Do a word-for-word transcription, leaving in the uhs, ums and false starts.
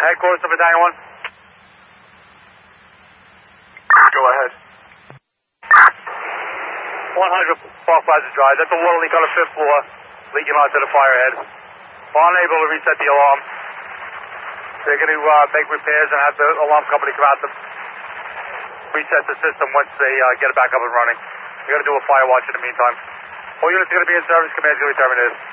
Headquarters to Battalion one. Go ahead. one hundred Park Plaza Drive. That's a water leak on the fifth floor, leaking onto the fire head. Unable to reset the alarm. They're going to uh, make repairs and have the alarm company come out to reset the system once they uh, get it back up and running. They're going to do a fire watch in the meantime. All units are going to be in service. Command's going to be terminated.